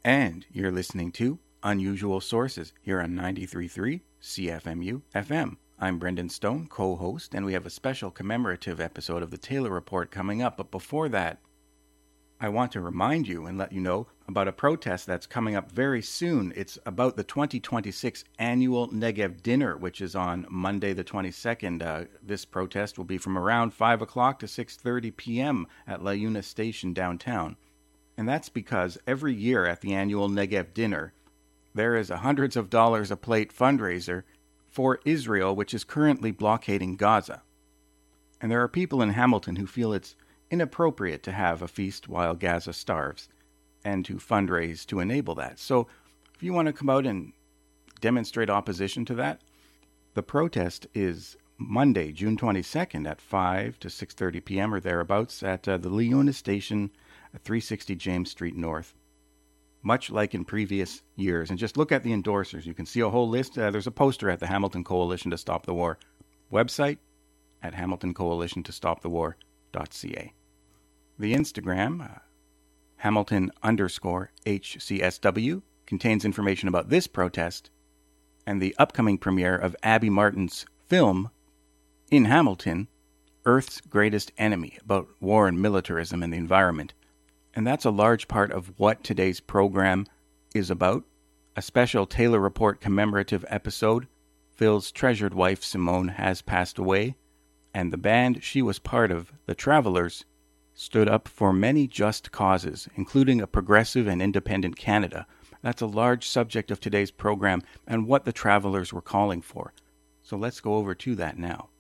And you're listening to Unusual Sources here on 93.3 CFMU FM. I'm Brendan Stone, co-host, and we have a special commemorative episode of the Taylor Report coming up. But before that, I want to remind you and let you know about a protest that's coming up very soon. It's about the 2026 annual Negev Dinner, which is on Monday the 22nd. This protest will be from around 5 o'clock to 6:30 p.m. at La Yuna Station downtown. And that's because every year at the annual Negev Dinner, there is a hundreds of dollars a plate fundraiser for Israel, which is currently blockading Gaza. And there are people in Hamilton who feel it's inappropriate to have a feast while Gaza starves and to fundraise to enable that. So if you want to come out and demonstrate opposition to that, the protest is Monday, June 22nd at 5 to 6:30 p.m. or thereabouts at the La Yuna Station, 360 James Street North. Much like in previous years. And just look at the endorsers. You can see a whole list. There's a poster at the Hamilton Coalition to Stop the War website at hamiltoncoalitiontostopthewar.ca. The Instagram, Hamilton_HCSW, contains information about this protest and the upcoming premiere of Abby Martin's film in Hamilton, Earth's Greatest Enemy, about war and militarism and the environment. And that's a large part of what today's program is about. A special Taylor Report commemorative episode. Phil's treasured wife, Simone, has passed away, and the band she was part of, the Travelers, stood up for many just causes, including a progressive and independent Canada. That's a large subject of today's program and what the Travelers were calling for. So let's go over to that now.